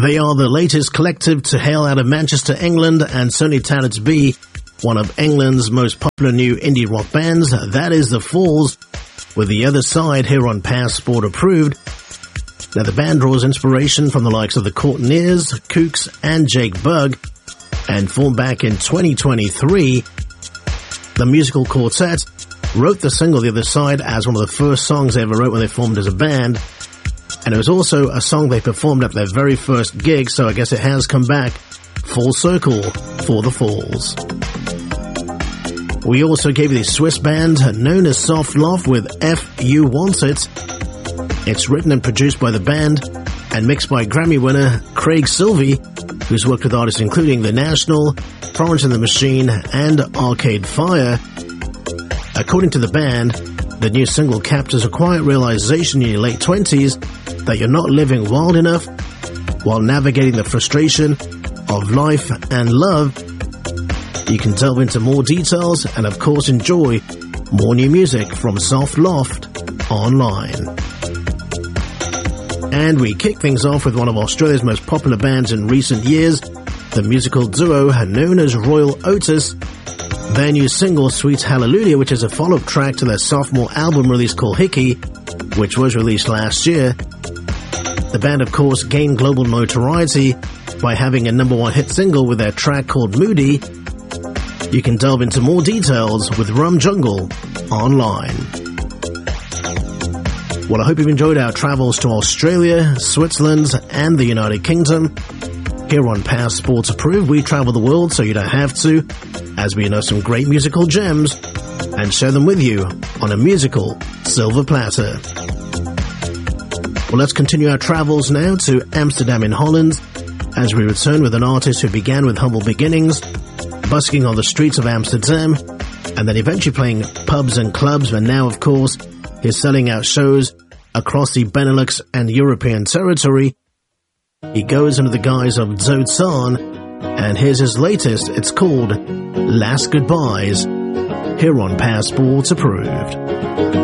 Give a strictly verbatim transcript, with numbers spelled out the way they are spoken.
They are the latest collective to hail out of Manchester, England, and certainly touted to be one of England's most popular new indie rock bands. That is The Falls, with The Other Side here on Passport Approved. Now, the band draws inspiration from the likes of the Courteeners, Kooks, and Jake Bugg, and formed back in twenty twenty-three. The musical quartet wrote the single The Other Side as one of the first songs they ever wrote when they formed as a band. And it was also a song they performed at their very first gig, so I guess it has come back full circle for The Falls. We also gave you the Swiss band known as Soft Loft with F You Want It. It's written and produced by the band and mixed by Grammy winner Craig Silvey, who's worked with artists including The National, Florence and the Machine, and Arcade Fire. According to the band, the new single captures a quiet realization in your late twenties that you're not living wild enough while navigating the frustration of life and love. You can delve into more details and of course enjoy more new music from Soft Loft online. And we kick things off with one of Australia's most popular bands in recent years, the musical duo known as Royal Otis. Their new single, Sweet Hallelujah, which is a follow-up track to their sophomore album release called Hickey, which was released last year. The band, of course, gained global notoriety by having a number one hit single with their track called Moody. You can delve into more details with Rum Jungle online. Well, I hope you've enjoyed our travels to Australia, Switzerland, and the United Kingdom. Here on Passport Approved, we travel the world so you don't have to, as we know some great musical gems and share them with you on a musical silver platter. Well, let's continue our travels now to Amsterdam in Holland as we return with an artist who began with humble beginnings, busking on the streets of Amsterdam, and then eventually playing pubs and clubs, and now, of course, he's selling out shows across the Benelux and European territory. He goes under the guise of Zozan, and here's his latest. It's called Last Goodbyes, here on Passport Approved.